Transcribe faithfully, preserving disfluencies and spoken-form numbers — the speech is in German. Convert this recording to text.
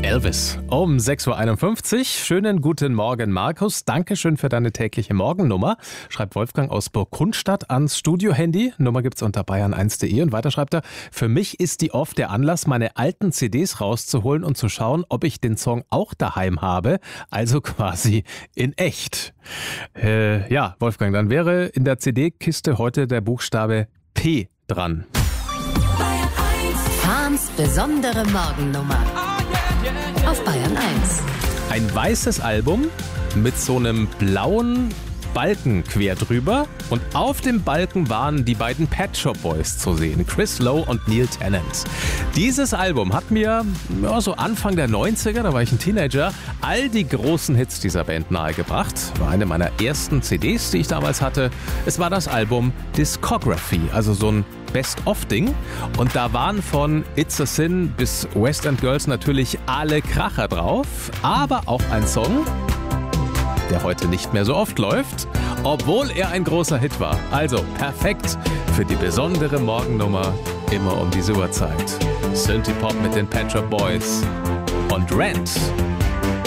Elvis um sechs Uhr einundfünfzig. Schönen guten Morgen, Markus. Dankeschön für deine tägliche Morgennummer. Schreibt Wolfgang aus Burgkundstadt ans Studio-Handy. Nummer gibt's unter bayern eins punkt de. Und weiter schreibt er, für mich ist die oft der Anlass, meine alten C Ds rauszuholen und zu schauen, ob ich den Song auch daheim habe. Also quasi in echt. Äh, ja, Wolfgang, dann wäre in der C D-Kiste heute der Buchstabe P dran. Fahns besondere Morgennummer auf Bayern eins. Ein weißes Album mit so einem blauen Balken quer drüber und auf dem Balken waren die beiden Pet Shop Boys zu sehen, Chris Lowe und Neil Tennant. Dieses Album hat mir ja, so Anfang der neunziger, da war ich ein Teenager, all die großen Hits dieser Band nahegebracht. War eine meiner ersten C Ds, die ich damals hatte. Es war das Album Discography, also so ein Best-of-Ding. Und da waren von It's a Sin bis West End Girls natürlich alle Kracher drauf, aber auch ein Song, der heute nicht mehr so oft läuft, obwohl er ein großer Hit war. Also perfekt für die besondere Morgennummer immer um diese Uhrzeit. Synthie Pop mit den Pet Shop Boys und Rent.